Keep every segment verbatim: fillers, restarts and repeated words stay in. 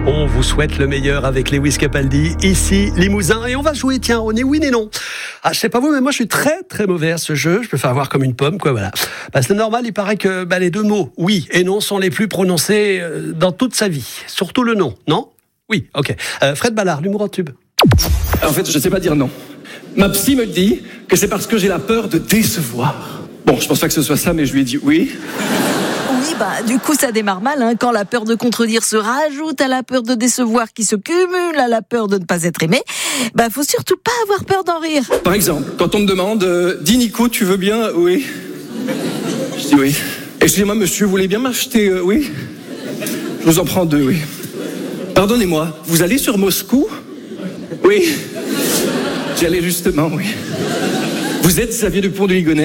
On vous souhaite le meilleur avec Lewis Capaldi, ici Limousin, et on va jouer, tiens, on est oui et non. Ah, je sais pas vous, mais moi je suis très très mauvais à ce jeu, je peux faire voir comme une pomme, quoi, voilà. Bah, c'est normal, il paraît que bah, les deux mots, oui et non, sont les plus prononcés euh, dans toute sa vie, surtout le non, non ? Oui, ok. Euh, Fred Ballard, l'humour en tube. En fait, je sais pas dire non. Ma psy me dit que c'est parce que j'ai la peur de décevoir. Bon, je pense pas que ce soit ça, mais je lui ai dit oui. Oui, bah, du coup, ça démarre mal, hein, quand la peur de contredire se rajoute à la peur de décevoir qui se cumule à la peur de ne pas être aimé. Bah, faut surtout pas avoir peur d'en rire. Par exemple, quand on me demande euh, « Dis Nico, tu veux bien ?» Oui. Je dis oui. Excusez-moi, monsieur, vous voulez bien m'acheter euh, Oui. Je vous en prends deux, oui. Pardonnez-moi, vous allez sur Moscou ? Oui. J'y allais justement, oui. Vous êtes Xavier Dupont de Ligonnès ?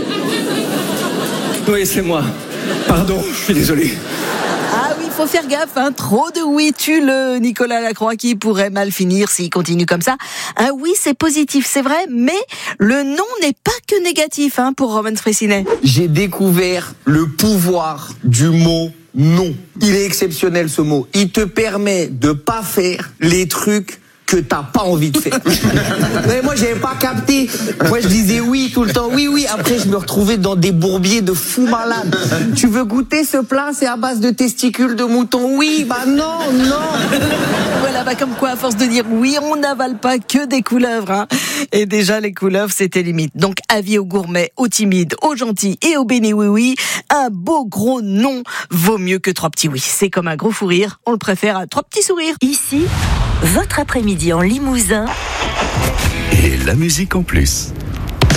Oui, c'est moi. Pardon, je suis désolé. Ah oui, faut faire gaffe, hein. Trop de oui tue le Nicolas Lacroix qui pourrait mal finir s'il continue comme ça. Un oui, c'est positif, c'est vrai, mais le non n'est pas que négatif, hein, pour Roman Fressinet. J'ai découvert le pouvoir du mot non. Il est exceptionnel, ce mot. Il te permet de pas faire les trucs que t'as pas envie de faire. Mais moi, j'avais pas capté. Moi, je disais oui tout le temps. Oui, oui. Après, je me retrouvais dans des bourbiers de fous malades. Tu veux goûter ce plat? C'est à base de testicules de mouton. Oui, bah non, non. Voilà, bah comme quoi, à force de dire oui, on n'avale pas que des couleuvres, hein. Et déjà, les couleuvres, c'était limite. Donc, avis aux gourmets, aux timides, aux gentils et aux bénis oui-oui. Un beau gros non vaut mieux que trois petits oui. C'est comme un gros fou rire. On le préfère à trois petits sourires. Ici, votre après-midi en Limousin. Et la musique en plus.